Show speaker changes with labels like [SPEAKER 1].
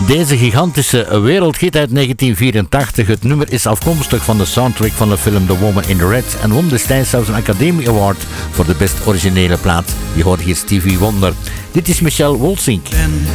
[SPEAKER 1] Deze gigantische wereldhit uit 1984. Het nummer is afkomstig van de soundtrack van de film The Woman in Red en won destijds zelfs een Academy Award voor de best originele plaat. Je hoort hier Stevie Wonder. Dit is Michelle Wolsink.